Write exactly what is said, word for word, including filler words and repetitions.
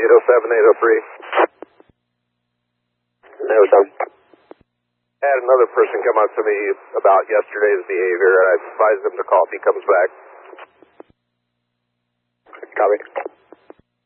eight oh seven, eight oh three. No, son. I had another person come up to me about yesterday's behavior, and I advised him to call if he comes back. Copy.